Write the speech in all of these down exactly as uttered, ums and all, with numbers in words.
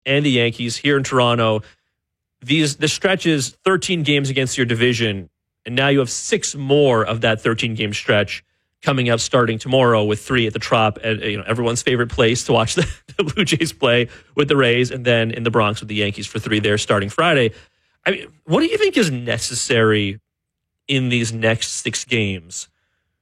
and the Yankees here in Toronto. These the stretch is thirteen games against your division, and now you have six more of that thirteen-game stretch coming up starting tomorrow with three at the Trop, at, you know, everyone's favorite place to watch the, the Blue Jays play with the Rays, and then in the Bronx with the Yankees for three there starting Friday. I mean, what do you think is necessary in these next six games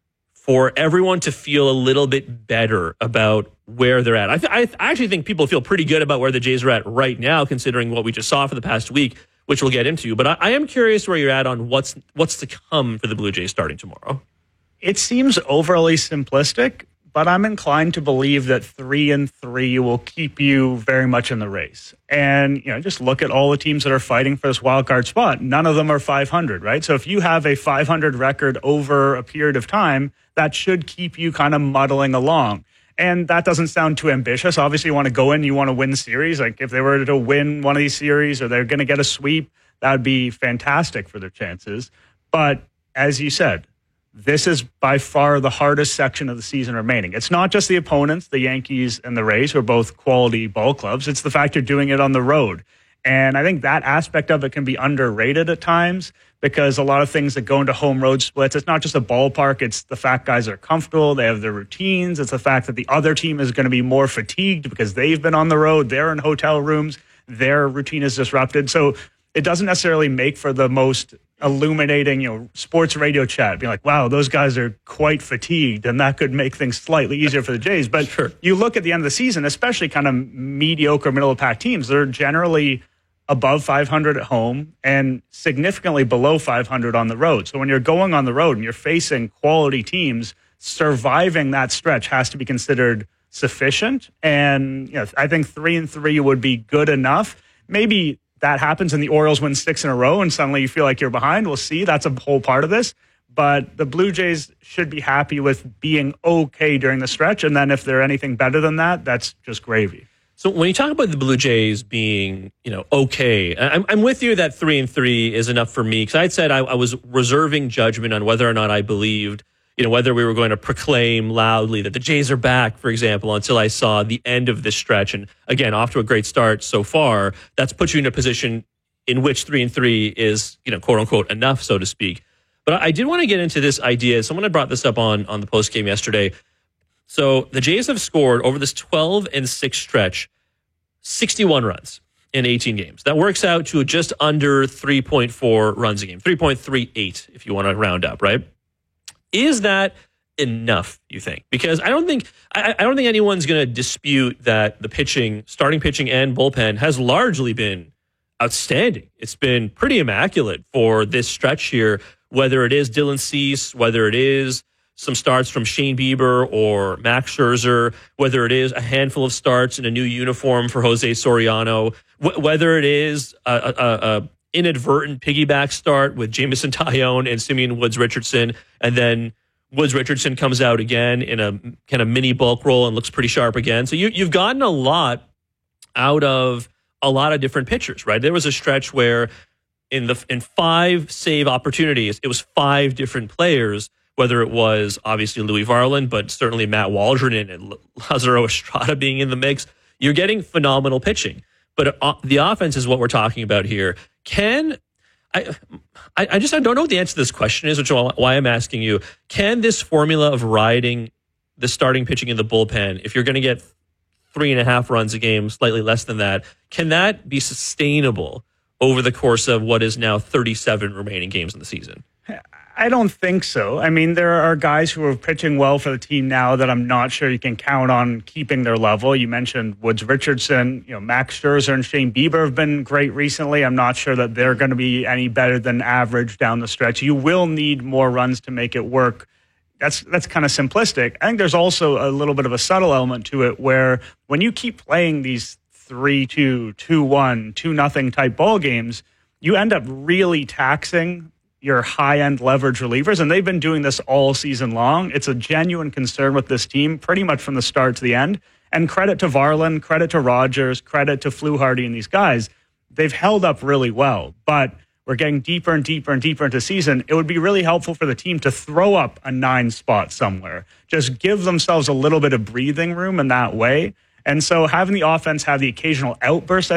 for everyone to feel a little bit better about where they're at? I, th- I, th- I actually think people feel pretty good about where the Jays are at right now, considering what we just saw for the past week, which we'll get into. But I, I am curious where you're at on what's what's to come for the Blue Jays starting tomorrow. It seems overly simplistic, but I'm inclined to believe that three and three will keep you very much in the race. And, you know, just look at all the teams that are fighting for this wild card spot. None of them are five hundred, right? So if you have a five hundred record over a period of time, that should keep you kind of muddling along. And that doesn't sound too ambitious. Obviously, you want to go in, you want to win series. Like if they were to win one of these series or they're going to get a sweep, that would be fantastic for their chances. But as you said, this is by far the hardest section of the season remaining. It's not just the opponents, the Yankees and the Rays, who are both quality ball clubs. It's the fact you're doing it on the road. And I think that aspect of it can be underrated at times because a lot of things that go into home road splits, it's not just a ballpark. It's the fact guys are comfortable. They have their routines. It's the fact that the other team is going to be more fatigued because they've been on the road. They're in hotel rooms. Their routine is disrupted. So it doesn't necessarily make for the most illuminating, you know, sports radio chat, being like, wow, those guys are quite fatigued, and that could make things slightly easier for the Jays. But sure, you look at the end of the season, especially kind of mediocre, middle-of-the-pack teams, they're generally above five hundred at home and significantly below five hundred on the road. So when you're going on the road and you're facing quality teams, surviving that stretch has to be considered sufficient. And you know, I think three and three would be good enough. Maybe that happens and the Orioles win six in a row and suddenly you feel like you're behind. We'll see. That's a whole part of this. But the Blue Jays should be happy with being okay during the stretch. And then if they're anything better than that, that's just gravy. So when you talk about the Blue Jays being, you know, okay, I'm, I'm with you that three and three is enough for me. Because I had said I, I was reserving judgment on whether or not I believed, you know, whether we were going to proclaim loudly that the Jays are back, for example, until I saw the end of this stretch. And again, off to a great start so far. That's put you in a position in which three and three is, you know, quote unquote, enough, so to speak. But I did want to get into this idea. Someone had brought this up on, on the post game yesterday. So the Jays have scored over this twelve and six stretch sixty-one runs in eighteen games. That works out to just under three point four runs a game, three point three eight if you want to round up, right? Is that enough, you think? Because I don't think I, I don't think anyone's going to dispute that the pitching, starting pitching and bullpen has largely been outstanding. It's been pretty immaculate for this stretch here, whether it is Dylan Cease, whether it is some starts from Shane Bieber or Max Scherzer, whether it is a handful of starts in a new uniform for Jose Soriano, wh- whether it is a, a, a inadvertent piggyback start with Jameson Taillon and Simeon Woods-Richardson, and then Woods-Richardson comes out again in a kind of mini bulk roll and looks pretty sharp again. So you, you've gotten a lot out of a lot of different pitchers, right? There was a stretch where in the in five save opportunities, it was five different players, whether it was obviously Louis Varland, but certainly Matt Waldron and Lazaro Estrada being in the mix. You're getting phenomenal pitching. But uh, the offense is what we're talking about here. Can I, I? I just I don't know what the answer to this question is, which is why I'm asking you. Can this formula of riding the starting pitching in the bullpen, if you're going to get three and a half runs a game, slightly less than that, can that be sustainable over the course of what is now thirty-seven remaining games in the season? I don't think so. I mean, there are guys who are pitching well for the team now that I'm not sure you can count on keeping their level. You mentioned Woods-Richardson, you know, Max Scherzer and Shane Bieber have been great recently. I'm not sure that they're going to be any better than average down the stretch. You will need more runs to make it work. That's that's kind of simplistic. I think there's also a little bit of a subtle element to it where when you keep playing these three two, two one, two nothing type ball games, you end up really taxing your high-end leverage relievers, and they've been doing this all season long. It's a genuine concern with this team pretty much from the start to the end. And credit to Varland, credit to Rogers, credit to Fluharty and these guys. They've held up really well, but we're getting deeper and deeper and deeper into season. It would be really helpful for the team to throw up a nine spot somewhere. Just give themselves a little bit of breathing room in that way. And so having the offense have the occasional outburst